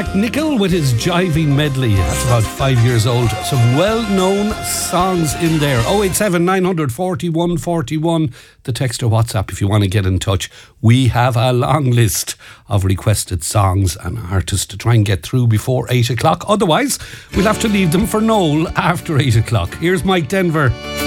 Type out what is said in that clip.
McNichol with his Jiving Medley. That's about 5 years old. Some well-known songs in there. 087 941 41. The text or WhatsApp if you want to get in touch. We have a long list of requested songs and artists to try and get through before 8 o'clock. Otherwise, we'll have to leave them for Noel after 8 o'clock. Here's Mike Denver.